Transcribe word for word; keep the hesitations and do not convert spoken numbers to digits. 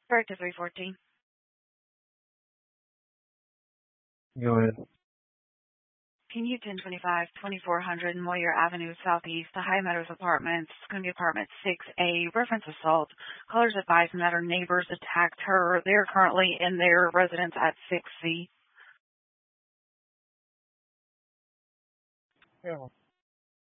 Correct to three fourteen. Go ahead. Can you ten twenty-five, twenty-four hundred Moyer Avenue Southeast, the High Meadows Apartments. It's going to be apartment six A, reference assault. Callers advising that her neighbors attacked her. They're currently in their residence at six C. Yeah.